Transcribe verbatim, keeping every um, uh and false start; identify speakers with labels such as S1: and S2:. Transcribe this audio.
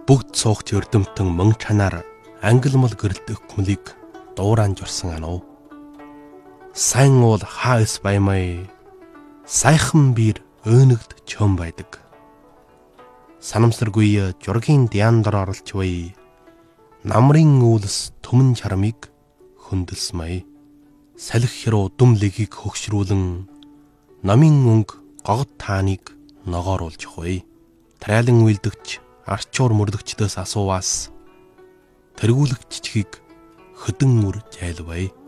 S1: бүгд суугч өрдөмтөн мөн чанаар ангилмал гэрэлтэх хүмлийг дууран журсан анав. Сайн уул хаас баймай сайхан бир өөнөгд чөм байдаг. Санамсаргүй жургийн дяндор оролч бай намрын үүлс түмэн чармыг хөндлсмай. Салхи хэрүү дүм лигийг хөгшрүүлэн намын өнг гогд тааныг ногооруулж хуй. Тариалан үйлдэгч арчуур мөрлөгчдөөс асууваас тэргүүлэгч чихийг хөдөн үр жайлбай.